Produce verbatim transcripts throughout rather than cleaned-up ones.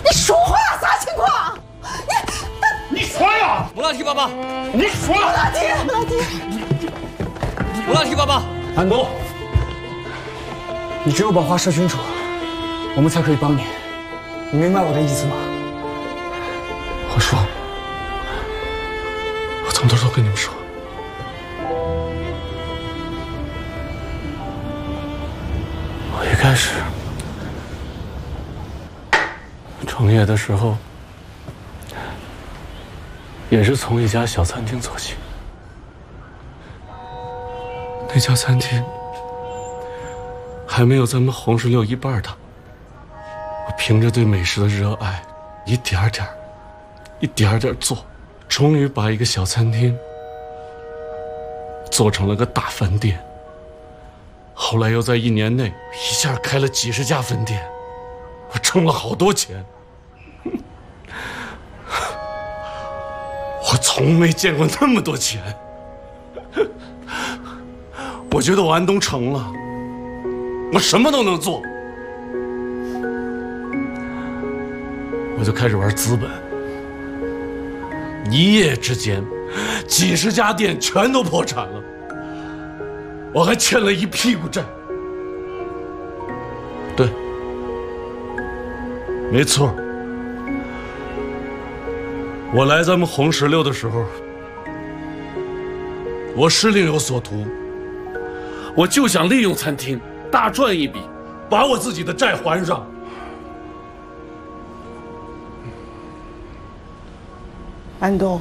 你说话啥情况？ 你你说呀！ 穆拉提爸爸， 你说。 穆拉提，穆拉提， 穆拉提爸爸， 安东，你只有把话说清楚，我们才可以帮你。你明白我的意思吗？ 我说，我从头都跟你们说。 一开始创业的时候，也是从一家小餐厅做起。那家餐厅还没有咱们红石榴一半大。我凭着对美食的热爱，一点点、一点点做，终于把一个小餐厅做成了个大饭店。 后来又在一年内一下开了几十家分店，我挣了好多钱。我从没见过那么多钱。我觉得我安东成了，我什么都能做。我就开始玩资本，一夜之间，几十家店全都破产了。 我还欠了一屁股债。对，没错。我来咱们红石榴的时候，我是另有所图。我就想利用餐厅大赚一笔，把我自己的债还上。 安东。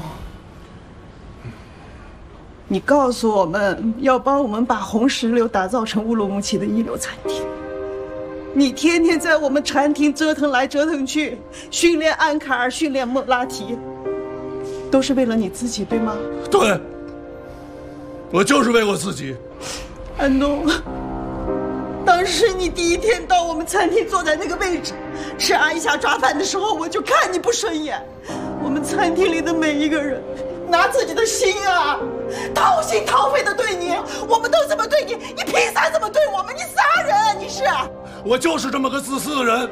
你告诉我们要帮我们把红石榴打造成乌鲁木齐的一流餐厅，你天天在我们餐厅折腾来折腾去，训练安卡尔，训练穆拉提，都是为了你自己，对吗？ 对，我就是为我自己。 安东，当时你第一天到我们餐厅坐在那个位置吃阿伊夏抓饭的时候，我就看你不顺眼。我们餐厅里的每一个人。 拿自己的心啊，掏心掏肺的对你，我们都这么对你，你凭啥这么对我们？你啥人啊？你是？ 我就是这么个自私的人。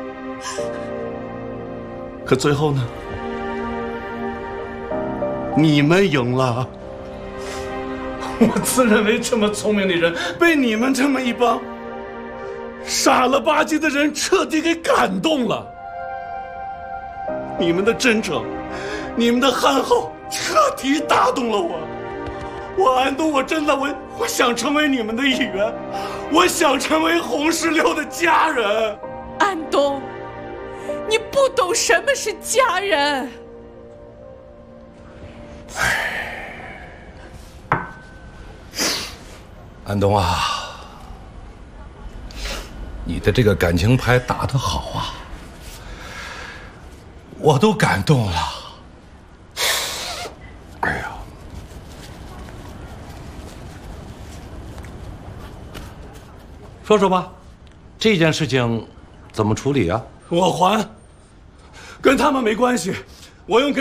可最后呢？你们赢了。我自认为这么聪明的人，被你们这么一帮傻了吧唧的人彻底给感动了。你们的真诚，你们的憨厚。 彻底打动了我，我安东，我真的我我想成为你们的一员，我想成为红石榴的家人。 安东，你不懂什么是家人。 安东啊，你的这个感情牌打得好啊，我都感动了。 哎呀， 说说吧，这件事情怎么处理啊？ 我还，跟他们没关系，我用。